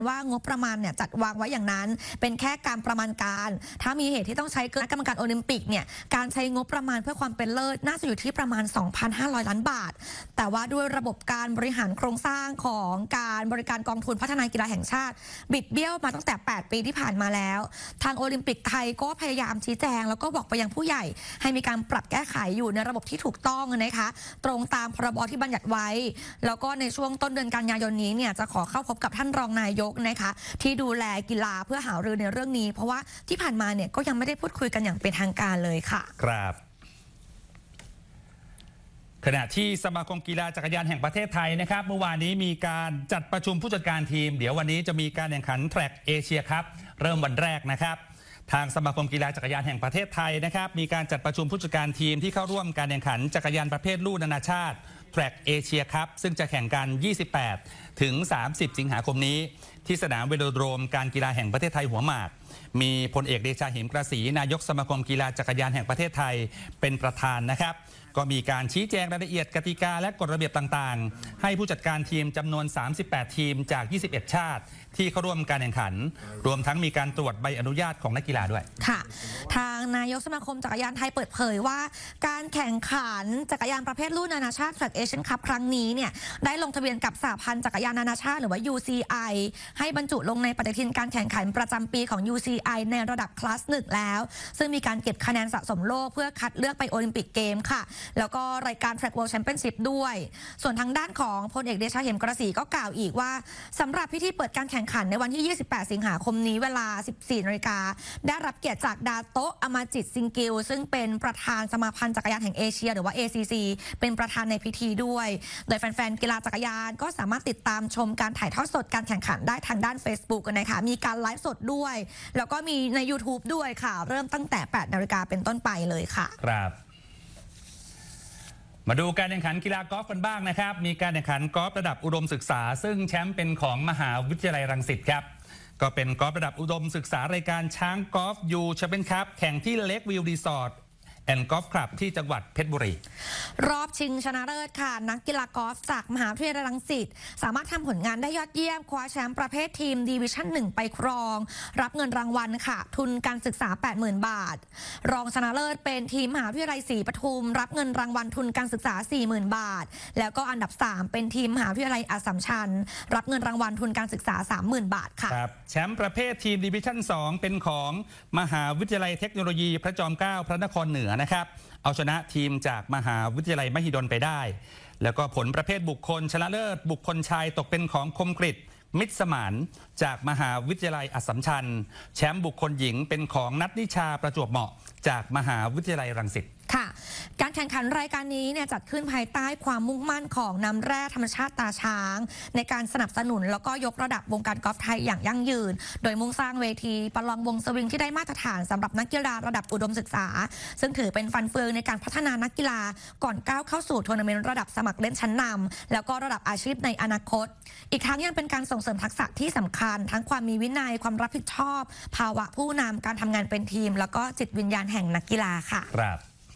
ว่างบประมาณเนี่ยจัดวางไว้อย่างนั้นเป็นแค่การประมาณการถ้ามีเหตุที่ต้องใช้เกินกรรมการโอลิมปิกเนี่ยการใช้งบประมาณเพื่อความเป็นเลิศน่าจะอยู่ที่ประมาณ 2,500 ล้านบาทแต่ว่าด้วยระบบการบริหารโครงสร้างของการบริการกองทุนพัฒนากีฬาแห่งชาติบิดเบี้ยวมาตั้งแต่8 ปีที่ผ่านมาแล้วทางโอลิมปิกไทยก็พยายามชี้แจงแล้วก็บอกไปยังผู้ใหญ่ให้มีการปรับแก้ไขอยู่ในระบบที่ถูกต้องนะคะตรงตามพรบที่บัญญัติไว้แล้วก็ในช่วงต้นเดือนกันยายนนี้เนี่ยจะขอเข้าพบกับท่านรองนายกนะคะที่ดูแลกีฬาเพื่อหารือในเรื่องนี้เพราะว่าที่ผ่านมาเนี่ยก็ยังไม่ได้พูดคุยกันอย่างเป็นทางการเลยค่ะครับขณะที่สมาคมกีฬาจักรยานแห่งประเทศไทยนะครับเมื่อวานนี้มีการจัดประชุมผู้จัดการทีมเดี๋ยววันนี้จะมีการแข่งขันแทร็กเอเชียครับเริ่มวันแรกนะครับทางสมาคมกีฬาจักรยานแห่งประเทศไทยนะครับมีการจัดประชุมผู้จัดการทีมที่เข้าร่วมการแข่งขันจักรยานประเภทลู่นานาชาติแทร็กเอเชียครับซึ่งจะแข่งกัน 28 ถึง 30 สิงหาคมนี้ที่สนามเวโลโดรมการกีฬาแห่งประเทศไทยหัวหมากมีพลเอกเดชา หิมกระสีนายกสมาคมกีฬาจักรยานแห่งประเทศไทยเป็นประธานนะครับก็มีการชี้แจงรายละเอียดกติกาและกฎระเบียบต่างๆให้ผู้จัดการทีมจำนวน38 ทีมจาก21 ชาติที่เข้าร่วมการแข่งขันรวมทั้งมีการตรวจใบอนุญาตของนักกีฬาด้วยค่ะทางนายกสมาคมจักรยานไทยเปิดเผยว่าการแข่งขันจักรยานประเภทลู่นานาชาติแทร็กเอเชียนคัพครั้งนี้เนี่ยได้ลงทะเบียนกับสหพันธ์จักรยานนานาชาติหรือว่า UCI ให้บรรจุลงในปฏิทินการแข่งขันประจำปีของ UCI ในระดับคลาส 1แล้วซึ่งมีการเก็บคะแนนสะสมโลกเพื่อคัดเลือกไปโอลิมปิกเกมค่ะแล้วก็รายการ Track World Championship ด้วยส่วนทางด้านของพลเอกเดชา หิมกระสีก็กล่าวอีกว่าสำหรับพิธีเปิดการแข่งขันในวันที่28 สิงหาคมนี้เวลา 14 นาฬิกาได้รับเกียรติจากดาโตะ อมาจิต ซิงกิลซึ่งเป็นประธานสมาพันธ์จักรยานแห่งเอเชียหรือว่า ACC เป็นประธานในพิธีด้วยโดยแฟนๆกีฬาจักรยานก็สามารถติดตามชมการถ่ายทอดสดการแข่งขันได้ทางด้าน Facebook นะคะมีการไลฟ์สดด้วยแล้วก็มีใน YouTube ด้วยค่ะเริ่มตั้งแต่ 8 นาฬิกาเป็นต้นไปเลยค่ะครับมาดูการแข่งขันกีฬากอล์ฟกันบ้างนะครับมีการแข่งขันกอล์ฟระดับอุดมศึกษาซึ่งแชมป์เป็นของมหาวิทยาลัยรังสิตครับก็เป็นกอล์ฟระดับอุดมศึกษารายการช้างกอล์ฟยูแชมเปี้ยนคัพแข่งที่เลควิวรีสอร์ทแอนด์กอล์ฟคลับที่จังหวัดเพชรบุรีรอบชิงชนะเลิศค่ะนักกีฬากอล์ฟจากมหาวิทยาลัยรังสิตสามารถทำผลงานได้ยอดเยี่ยมคว้าแชมป์ประเภททีมดิวิชั่น 1ไปครองรับเงินรางวัลค่ะทุนการศึกษา 80,000 บาทรองชนะเลิศเป็นทีมมหาวิทยาลัยศรีปทุมรับเงินรางวัลทุนการศึกษา 40,000 บาทแล้วก็อันดับ3เป็นทีมมหาวิทยาลัยอัสสัมชัญรับเงินรางวัลทุนการศึกษา 30,000 บาทค่ะครับแชมป์ประเภททีมดิวิชั่น 2เป็นของมหาวิทยาลัยเทคโนโลยีพระจอมเกล้าพระนครเหนือนะครับเอาชนะทีมจากมหาวิทยาลัยมหิดลไปได้แล้วก็ผลประเภทบุคคลชนะเลิศบุคคลชายตกเป็นของคมกฤษมิตรสมานจากมหาวิทยาลัยอัสสัมชัญแชมป์บุคคลหญิงเป็นของนัทนิชาประจวบเหมาะจากมหาวิทยาลัยรังสิตค่ะการแข่งขันรายการนี้เนี่ยจัดขึ้นภายใต้ความมุ่งมั่นของน้ำแร่ธรรมชาติตาช้างในการสนับสนุนแล้วก็ยกระดับวงการกอล์ฟไทยอย่างยั่งยืนโดยมุ่งสร้างเวทีประลองวงสวิงที่ได้มาตรฐานสำหรับนักกีฬาระดับอุดมศึกษาซึ่งถือเป็นฟันเฟืองในการพัฒนานักกีฬาก่อนก้าวเข้าสู่ทัวร์นาเมนต์ระดับสมัครเล่นชั้นนำแล้วก็ระดับอาชีพในอนาคตอีกทั้งยังเป็นการส่งเสริมทักษะที่สำคัญทั้งความมีวินัยความรับผิดชอบภาวะผู้นำการทำงานเป็นทีมแล้วก็จิตวิญญาณแห่งนักกีฬาค่ะครับ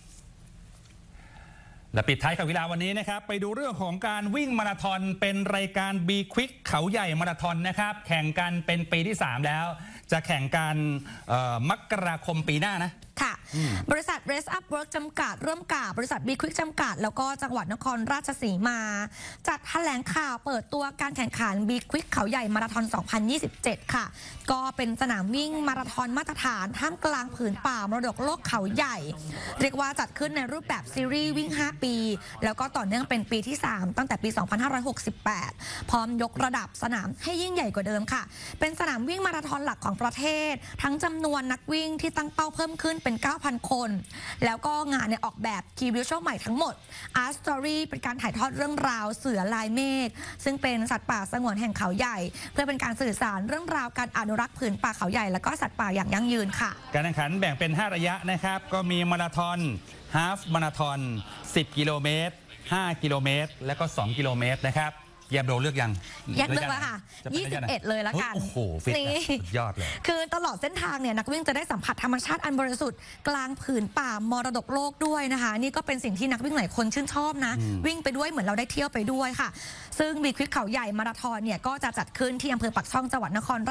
และปิดท้ายกับกีฬาวันนี้นะครับไปดูเรื่องของการวิ่งมาราธอนเป็นรายการ B Quick เขาใหญ่มาราธอนนะครับแข่งกันเป็นปีที่3แล้วจะแข่งกันมกราคมปีหน้านะค่ะบริษัท Race Up Work จำกัดร่วมกับบริษัท B Quick จำกัดแล้วก็จังหวัดนครราชสีมาจัดแถลงข่าวเปิดตัวการแข่งขัน B Quick เขาใหญ่มาราธอน 2027 ค่ะก็เป็นสนามวิ่งมาราธอนมาตรฐานท่ามกลางผืนป่ามรดกโลกเขาใหญ่เรียกว่าจัดขึ้นในรูปแบบซีรีส์วิ่ง5ปีแล้วก็ต่อเนื่องเป็นปีที่3ตั้งแต่ปี 2568 พร้อมยกระดับสนามให้ยิ่งใหญ่กว่าเดิมค่ะเป็นสนามวิ่งมาราธอนหลักของประเทศทั้งจำนวนนักวิ่งที่ตั้งเป้าเพิ่มขึ้นเป็น 9,000 คนแล้วก็งานเนี่ยออกแบบคีย์วิชวลใหม่ทั้งหมด Art Story เป็นการถ่ายทอดเรื่องราวเสือลายเมฆซึ่งเป็นสัตว์ป่าสงวนแห่งเขาใหญ่เพื่อเป็นการสื่อสารเรื่องราวการอนุรักษ์ผืนป่าเขาใหญ่และก็สัตว์ป่าอย่างยั่งยืนค่ะการแข่งขันแบ่งเป็น5ระยะนะครับก็มีมาราธอนฮาล์ฟมาราธอน10 กิโลเมตร5 กิโลเมตรและก็2 กิโลเมตรนะครับแยมโดเลือกยังแยกเลือกแล้วค่ะ 21 เลยละกันโอ้โหฟิตนะสุดยอดเลยคือตลอดเส้นทางเนี่ยนักวิ่งจะได้สัมผัสธรรมชาติอันบริสุทธิ์กลางผืนป่ามรดกโลกด้วยนะคะนี่ก็เป็นสิ่งที่นักวิ่งหลายคนชื่นชอบนะวิ่งไปด้วยเหมือนเราได้เที่ยวไปด้วยค่ะซึ่งบีควิกเขาใหญ่มาราธอนเนี่ยก็จะจัดขึ้นที่อำเภอปากช่องจังหวัดนคร